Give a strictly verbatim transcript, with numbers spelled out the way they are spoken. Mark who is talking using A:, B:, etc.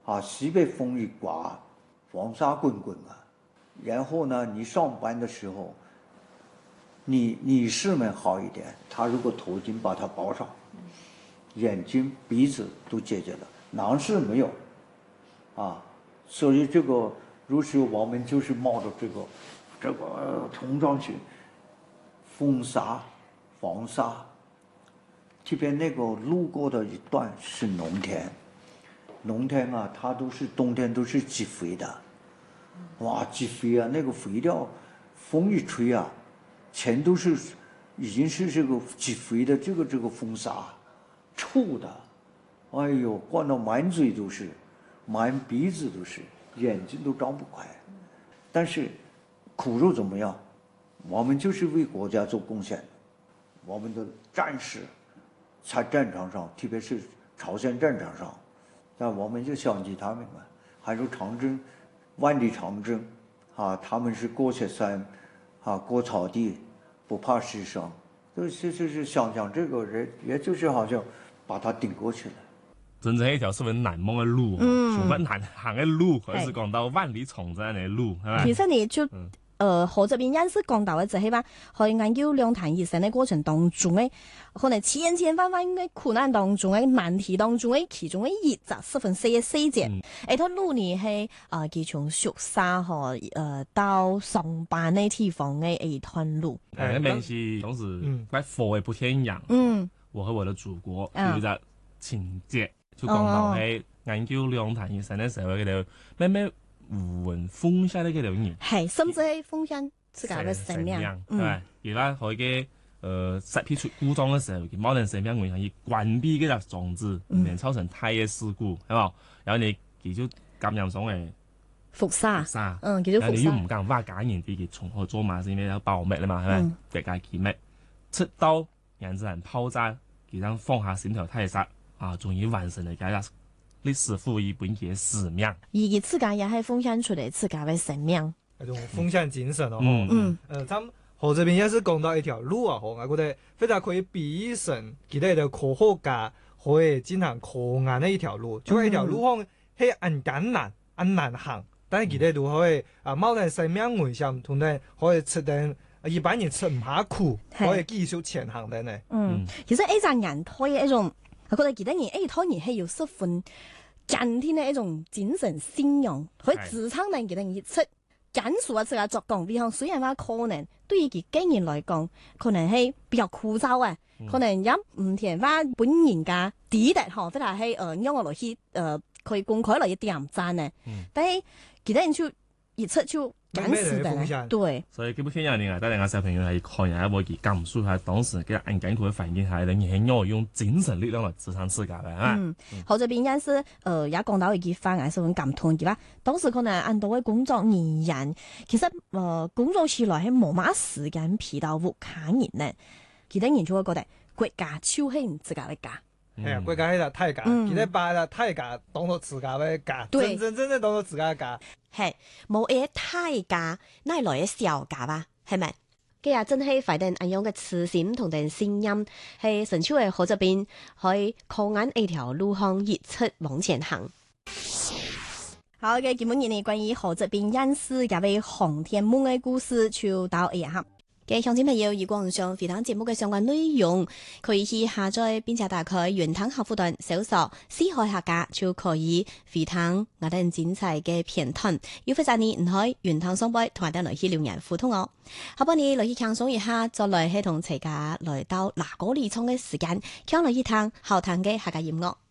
A: 啊，西北风一刮，黄沙滚滚啊。然后呢，你上班的时候，你女士们好一点，她如果头巾把它包上，眼睛、鼻子都解决了，男士没有，啊，所以这个如是我们就是冒着这个这个冲上去，风沙、黄沙，这边那个路过的一段是农田，农田啊，它都是冬天都是积肥的。哇，积肥啊！那个肥料，风一吹啊，全都是已经是这个积肥的这个这个风沙，臭的，哎呦，灌到满嘴都是，满鼻子都是，眼睛都张不开。但是苦肉怎么样？我们就是为国家做贡献，我们的战士在战场上，特别是朝鲜战场上，那我们就想起他们嘛，还有长征。万里长征，啊，他们是过雪山，啊，过草地，不怕牺牲，就是就是想想这个人，也就是好像把他顶过去了。
B: 真正一條十分難忘嘅路，十分難行嘅路，還是講到萬里長征嘅路，係咪？
C: 其實你就。
B: 嗯
C: 呃，何這邊因是講到嘅就係話，喺研究兩彈熱性嘅過程當中咧，可能千千萬萬嘅苦難當中嘅難題當中嘅其中嘅一則十分細嘅細節，誒，佢路呢係啊，佢從宿舍和誒到上班呢地方嘅一段路。
B: 誒，嗰邊是當時喺火嘅不天陽，
C: 嗯，
B: 我和我的祖國
C: 嗯
B: 有一個情節，就講到喺研究兩彈熱性嘅時候，佢哋咩咩。胡雲封殺呢幾條人，
C: 係甚至係封殺自家嘅生命，
B: 係咪？而家佢嘅誒實批出故障嘅時候，冇人生命危險，而關閉嗰隻裝置，免造成太嘅事故，係嘛？然後你其實咁樣講嘅
C: 輻射，
B: 輻
C: 嗯，叫做輻射。
B: 你又唔敢話假人哋嘅從何做嘛？是因為有保密啦嘛，係咪？國家機密，出到人自然拋炸，其實放下閃條太殺啊，終於完成了解下。歷史賦予本嘅使命，
C: 而佢自家也係奉獻出嚟自家嘅生命，
D: 那種奉獻精神哦。
B: 嗯
C: 嗯，
D: 呃，他們河這邊也是講到一條路啊，嗬，我覺得非常可以比喻成佢哋嘅科學家可以進行科研嘅一條路，就係一條路可能係很艱難、很難行，但係佢哋都可以啊，冒定生命危險，同埋可以出定一般人出唔下苦，可以繼續前行嘅呢。
C: 嗯，其實呢隻人推嘅一種。我覺得其他人呢套嘢係有十分堅定嘅一種精神信仰，可以支撐能其他人出簡述啊，自己作講。比方雖然話可能對於佢個人來講，可能係比較枯燥啊，嗯、可能也唔聽話本人家抵達嗬，或者係誒讓我落去誒佢公開落去點讚呢，嗯、但係其他人就一出就。簡史的，對，
B: 所以基本上有人啊，帶領個小朋友係看人一部佢感受下當時嘅硬艱苦嘅環境下，等於係要用精神力量嚟支撐自家嘅，係
C: 嗯，好這邊也是，呃，也講到一句話，係十分感動嘅話，當時可能按到嘅工作而言，其實，呃，工作起來係冇乜時間疲勞無卡人呢，其他人就會覺得國家就係唔自家嘅家。
D: 係啊，國家係啦，太家，其他把啦太家當做自家嘅家，真真真正當做自家嘅家。
E: 係冇嘢太家，乃來嘅小家吧，係咪？今日真係快定咁樣嘅慈心同定聲音，係神超嘅河這邊可以靠眼一條路向熱出往前行。
C: 好嘅，基本上呢關於河這邊因事嘅位航天夢嘅故事就到呢一刻。嘅鄉親朋友，如果想回聽節目嘅相關內容，可以去下載並且打開雲湯客戶端搜索四海客家，就可以回聽我哋精彩嘅片段。要非常你唔可以雲湯上杯同埋等來去留言互動哦。下半年來去輕鬆一下，再來係同大家來到嗱嗰里倉嘅時間，聽來去聽後聽嘅客家音樂。